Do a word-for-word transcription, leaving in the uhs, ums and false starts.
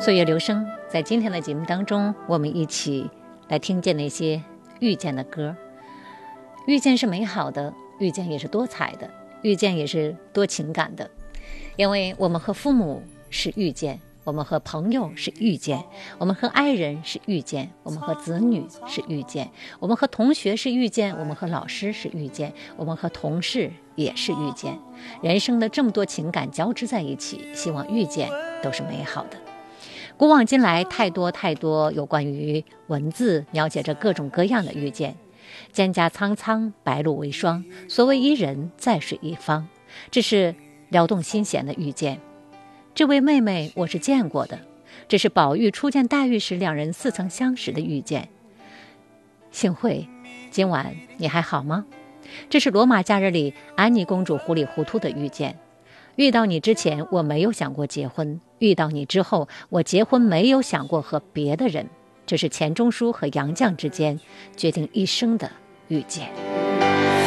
岁月流声，在今天的节目当中，我们一起来听见那些遇见的歌。遇见是美好的，遇见也是多彩的，遇见也是多情感的。因为我们和父母是遇见，我们和朋友是遇见，我们和爱人是遇见，我们和子女是遇见，我们和同学是遇见，我们和老师是遇见，我们和同事也是遇见。人生的这么多情感交织在一起，希望遇见都是美好的。古往今来，太多太多有关于文字描写着各种各样的遇见。蒹葭苍苍，白露为霜，所谓伊人，在水一方。这是撩动心弦的遇见。这位妹妹我是见过的，这是宝玉初见黛玉时两人似曾相识的遇见。幸会，今晚你还好吗？这是罗马假日里安妮公主糊里糊涂的遇见。遇到你之前，我没有想过结婚；遇到你之后，我结婚没有想过和别的人。这是钱钟书和杨绛之间决定一生的遇见。